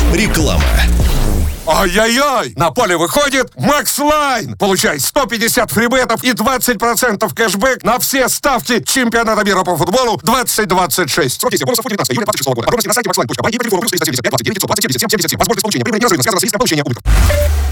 Реклама. Ай-яй-яй! На поле выходит Макс Лайн! Получай 150 фрибетов и 20% кэшбэк на все ставки чемпионата мира по футболу 2026. Срок действия бонусов по 19 июля 26 года. Подробности на сайте maxline.by и по телефону +375 29 520 77 77. Возможность получения прибыли неразрывно связана с риском получения убытков.